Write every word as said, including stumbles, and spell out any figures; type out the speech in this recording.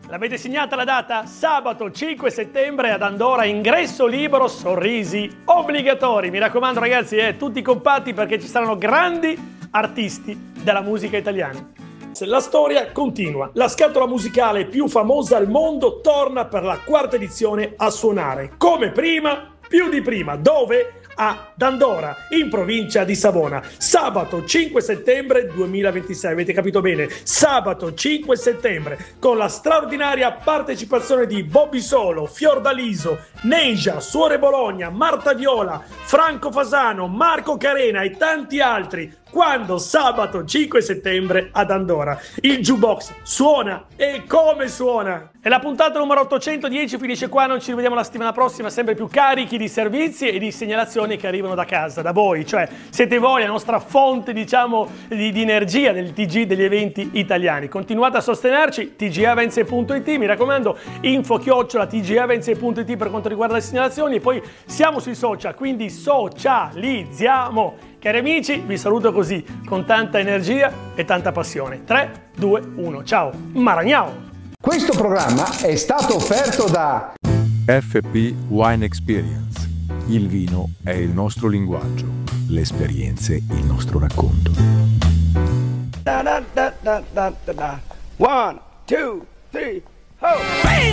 L'avete segnata la data? Sabato cinque settembre ad Andorra, ingresso libero, sorrisi obbligatori. Mi raccomando ragazzi, eh, tutti compatti perché ci saranno grandi artisti della musica italiana. La storia continua. La scatola musicale più famosa al mondo torna per la quarta edizione a suonare. Come prima, più di prima. Dove? Ad Andorra, in provincia di Savona. Sabato cinque settembre duemilaventisei. Avete capito bene? Sabato cinque settembre, con la straordinaria partecipazione di Bobby Solo, Fiordaliso, Neja, Suore Bologna, Marta Viola, Franco Fasano, Marco Carena e tanti altri. Quando? Sabato cinque settembre ad Andorra. Il jukebox suona, e come suona! E la puntata numero ottocentodieci finisce qua, non ci rivediamo la settimana prossima, sempre più carichi di servizi e di segnalazioni che arrivano da casa, da voi, cioè siete voi la nostra fonte, diciamo, di, di energia del T G, degli eventi italiani. Continuate a sostenerci, t g events punto it, mi raccomando, info chiocciola t g events punto it per quanto riguarda le segnalazioni, e poi siamo sui social, quindi socializziamo. Cari amici, vi saluto così, con tanta energia e tanta passione. tre, due, uno, ciao, Maragnao! Questo programma è stato offerto da F P Wine Experience. Il vino è il nostro linguaggio, le esperienze il nostro racconto. Da, da, da, da, da, da. One, two, three, ho!